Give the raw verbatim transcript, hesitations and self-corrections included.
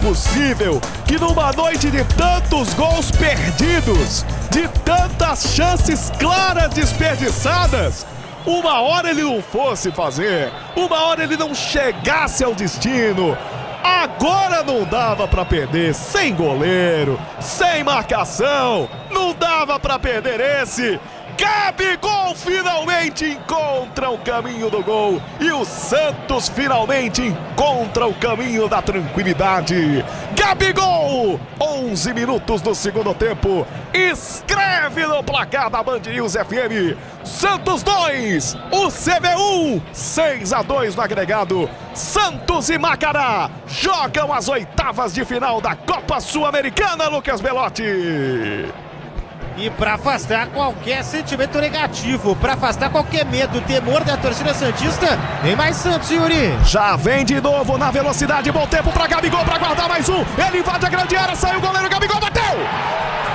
possível que numa noite de tantos gols perdidos, de tantas chances claras desperdiçadas, uma hora ele não fosse fazer, uma hora ele não chegasse ao destino. Agora não dava pra perder, sem goleiro, sem marcação, não dava pra perder esse. Gabigol finalmente encontra o caminho do gol e o Santos finalmente encontra o caminho da tranquilidade. Gabigol, onze minutos do segundo tempo, escreve no placar da Band News F M. Santos dois, o C B um, seis a dois no agregado. Santos e Macará jogam as oitavas de final da Copa Sul-Americana, Lucas Belotti. E para afastar qualquer sentimento negativo, para afastar qualquer medo, temor da torcida santista, vem mais Santos, Yuri. Já vem de novo na velocidade, bom tempo para Gabigol para guardar mais um. Ele invade a grande área, saiu o goleiro.